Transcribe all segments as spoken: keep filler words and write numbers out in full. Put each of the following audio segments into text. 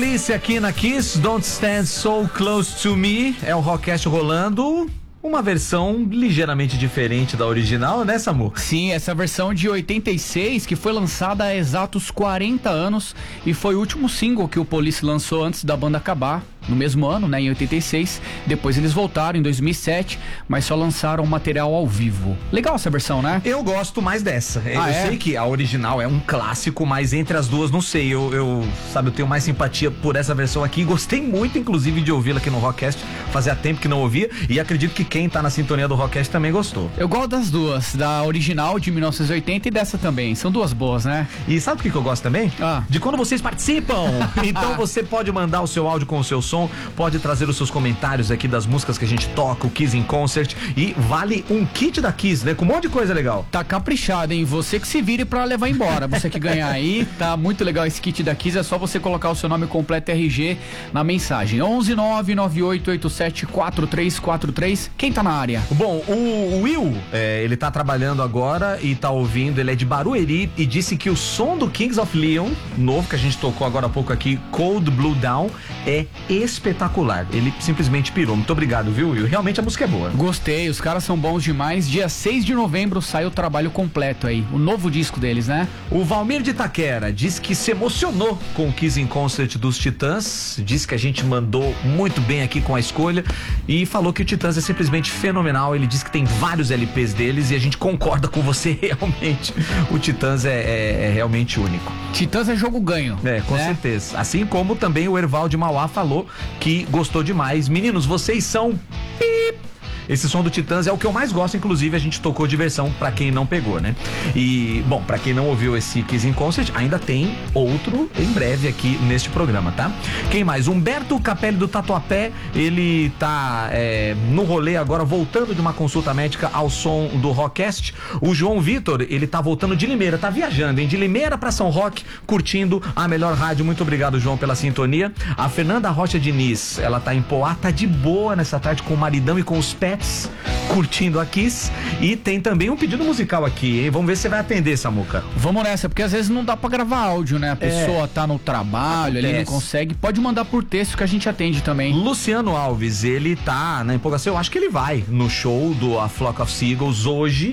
Alice aqui na Kiss, Don't Stand So Close to Me. É o Rockcast rolando. Uma versão ligeiramente diferente da original, né, Samu? Sim, essa versão de oitenta e seis, que foi lançada há exatos quarenta anos e foi o último single que o Police lançou antes da banda acabar, no mesmo ano, né, em oitenta e seis. Depois eles voltaram em dois mil e sete, mas só lançaram material ao vivo. Legal essa versão, né? Eu gosto mais dessa. Ah, eu é? sei que a original é um clássico, mas entre as duas, não sei. Eu, eu, sabe, eu tenho mais simpatia por essa versão aqui. Gostei muito, inclusive, de ouvi-la aqui no Rockcast. Fazia tempo que não ouvia e acredito que quem tá na sintonia do Rockcast também gostou. Eu gosto das duas, da original de mil novecentos e oitenta e dessa também. São duas boas, né? E sabe o que, que eu gosto também? Ah. De quando vocês participam. Então você pode mandar o seu áudio com o seu som, pode trazer os seus comentários aqui das músicas que a gente toca, o Kiss in Concert, e vale um kit da Kiss, né? Com um monte de coisa legal. Tá caprichado, hein? Você que se vire pra levar embora. Você que ganhar aí, tá muito legal esse kit da Kiss. É só você colocar o seu nome completo R G na mensagem. onze nove nove oito oito sete quatro três quatro três. Quem tá na área? Bom, o Will, é, ele tá trabalhando agora e tá ouvindo, ele é de Barueri e disse que o som do Kings of Leon, novo que a gente tocou agora há pouco aqui, Cold Blue Down, é espetacular. Ele simplesmente pirou. Muito obrigado, viu, Will? Realmente a música é boa. Gostei, os caras são bons demais. Dia seis de novembro sai o trabalho completo aí, o novo disco deles, né? O Valmir de Itaquera disse que se emocionou com o Kiss in Concert dos Titãs, disse que a gente mandou muito bem aqui com a escolha e falou que o Titãs é simplesmente fenomenal. Ele disse que tem vários L Ps deles e a gente concorda com você, realmente. O Titãs é, é, é realmente único. Titãs é jogo ganho. É, com né? certeza. Assim como também o Erval de Mauá falou que gostou demais. Meninos, vocês são... Pip. Esse som do Titãs é o que eu mais gosto, inclusive a gente tocou de versão pra quem não pegou, né? E, bom, pra quem não ouviu esse Kiss in Concert, ainda tem outro em breve aqui neste programa, tá? Quem mais? Humberto Capelli do Tatuapé, ele tá é, no rolê agora, voltando de uma consulta médica ao som do Rockcast. O João Vitor, ele tá voltando de Limeira, tá viajando, hein? De Limeira pra São Roque, curtindo a melhor rádio. Muito obrigado, João, pela sintonia. A Fernanda Rocha Diniz, ela tá em Poá, tá de boa nessa tarde com o maridão e com os pets, curtindo a Kiss. E tem também um pedido musical aqui, hein? Vamos ver se você vai atender, Samuca. Vamos nessa, porque às vezes não dá pra gravar áudio, né? A pessoa é. tá no trabalho, ali não consegue. Pode mandar por texto que a gente atende também. Luciano Alves, ele tá na empolgação, eu acho que ele vai no show do A Flock of Seagulls hoje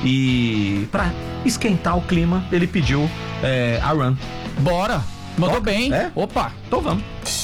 e pra esquentar o clima, ele pediu é, a Run. Bora! Mandou Toca? bem. É? Opa! Então vamos.